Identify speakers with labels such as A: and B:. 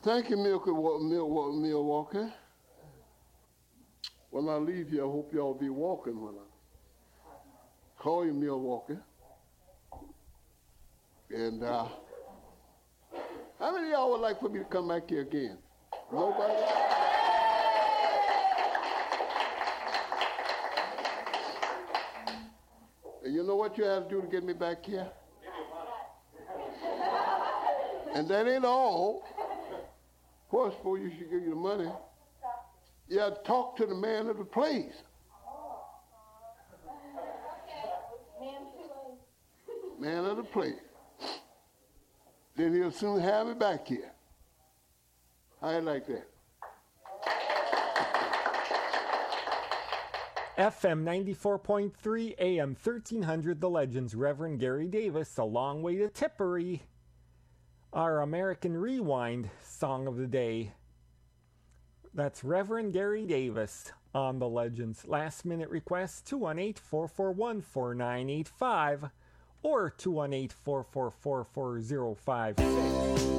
A: Thank you, Milwaukee. When I leave here, I hope y'all be walking when I call you Milwaukee. And how many of y'all would like for me to come back here again? Nobody? And you know what you have to do to get me back here? And that ain't all. Well, I suppose you should give you the money. You have to talk to the man of the place. Man of the place. Then he'll soon have me back here. How you like that?
B: FM 94.3, AM 1300, The Legends, Reverend Gary Davis, A Long Way to Tipperary. Our American Rewind song of the day. That's Reverend Gary Davis on The Legends. Last minute requests 218-441-4985 or 218-444-4056.